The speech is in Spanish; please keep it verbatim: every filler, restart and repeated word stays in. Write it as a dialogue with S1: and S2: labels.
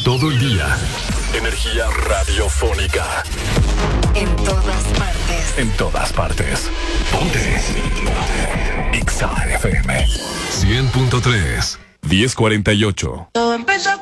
S1: todo el día. Energía radiofónica.
S2: En todas partes.
S1: En todas partes. Ponte. Ponte. Exa F M. cien punto tres. diez cuarenta y ocho.
S3: Todo empezó